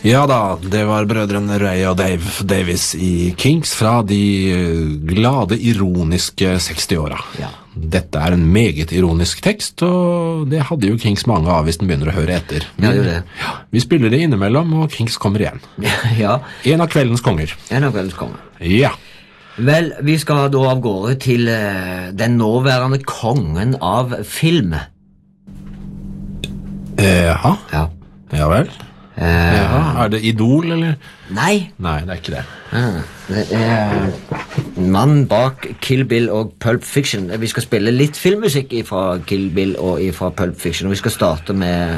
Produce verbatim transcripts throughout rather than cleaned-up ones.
Ja da, det var brødrene Ray og Dave Davis i Kinks fra de glade, ironiske seksti-åra. Ja. Dette er en meget ironisk tekst, og det hadde jo Kinks mange av hvis den begynner å høre etter. Ja, det er det. Ja, vi spiller det innimellom, og Kinks kommer igjen. Ja. En av kveldens konger. En av kveldens konger. Ja. Vel, vi skal da av gårde til uh, den nåværende kongen av film. Jaha. Ja. Ja vel. Uh, Ja, er det Idol, eller? Nei. Nei, det er ikke det. Uh, det er mannen bak Kill Bill og Pulp Fiction. Vi skal spille litt filmmusikk fra Kill Bill og fra Pulp Fiction, og vi skal starte med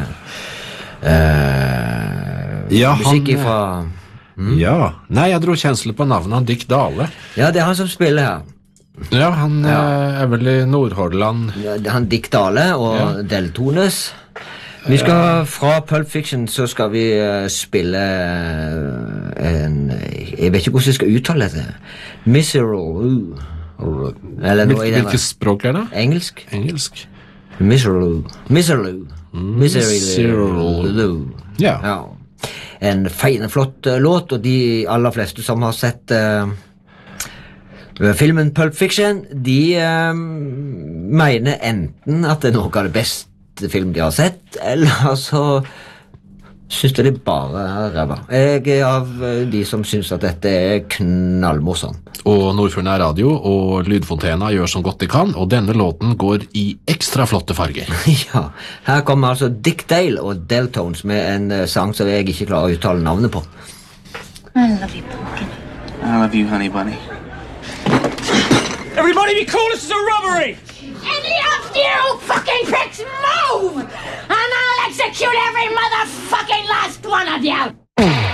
uh, Ja, musikk han- fra... Mm. Ja. Nei, jeg dro kjensel på navnet han Dick Dale. Ja, det er han som spiller her. Ja, han Ja. eh, er vel i Nordhordland. Ja, det er han Dick Dale og Ja. Deltones. Vi skal fra Pulp Fiction, så skal vi uh, spille uh, en... Jeg vet ikke hvordan jeg skal uttale dette. Miserable. Eller noe i den... Hvilket språk er det? Engelsk? Engelsk. Miserable. Miserable. Miserable. Ja. Ja. En feil, flott uh, låt, og de aller fleste som har sett uh, filmen Pulp Fiction, de uh, mener enten at det er noe av det beste film de har sett, eller så synes de det bare er ræva. Jeg er av uh, de som synes at dette er knallmorsom. Og Nordfjorden er radio, og Lydfontena gjør som godt de kan, og denne låten går i ekstra flotte farger. Ja, her kommer altså Dick Dale og Deltones med en uh, sang som jeg ikke klarer å uttale navnet på. I love you, pumpkin. I love you, honey bunny. Everybody be cool, this is a robbery! Any of you fucking pricks move! And I'll execute every motherfucking last one of you!